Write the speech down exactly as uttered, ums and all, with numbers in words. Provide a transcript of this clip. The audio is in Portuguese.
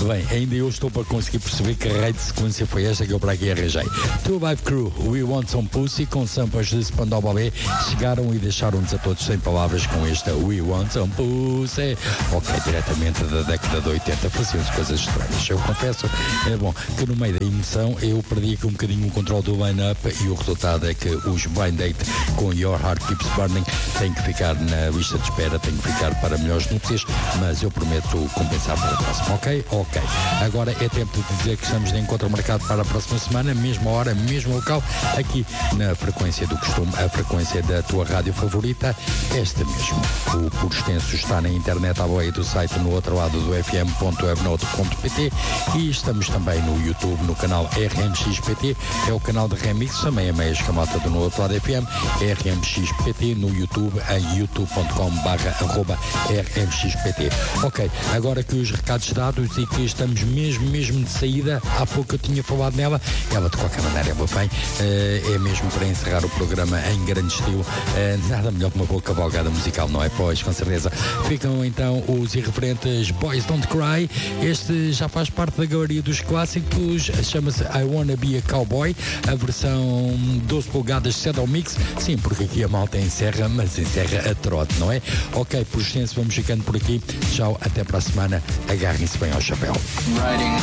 Bem, ainda eu estou para conseguir perceber que raio de sequência foi esta que eu para aqui arranjei. Two Live Crew, We Want Some Pussy, com samples de Spandau Ballet, chegaram e deixaram-nos a todos sem palavras com esta We Want Some Pussy. Ok, diretamente da década de oitenta, faziam-se coisas estranhas. Eu confesso, é bom, que no meio da emoção eu perdi aqui um bocadinho o controle do line-up e o resultado é que os Blind Date com Your Heart Keeps Burning têm que ficar na lista de espera, têm que ficar para melhores núpcias, mas eu prometo compensar para a próxima, ok? Ok. Agora é tempo de dizer que estamos de encontro marcado para a próxima semana, mesma hora, mesmo local, aqui na frequência do costume, a frequência da tua rádio favorita, esta mesmo. O Por Extenso está na internet à boia do site no outro lado do f m ponto webnote ponto p t e estamos também no YouTube, no canal R M X P T, é o canal de remix, também a meia escamata do No Outro Lado F M, R M X P T no YouTube, em youtube ponto com barra arroba R M X P T. Ok, agora que os recados dados e que estamos mesmo, mesmo de saída, há pouco eu tinha falado nela, ela de qualquer maneira é bem, uh, é mesmo para encerrar o programa em grande estilo, uh, nada melhor que uma boa cavalgada musical, não é? Pois, com certeza. Ficam então os irreverentes Boys Don't Cry, este já faz parte da galeria dos clássicos, chama-se I Wanna Be a Cowboy, a versão doze polegadas Saddle Mix, sim, porque aqui a malta encerra, mas encerra a trote, não é? Ok, por extenso, vamos ficando por aqui, tchau, até para a semana, agarrem-se bem ao chapéu. Riding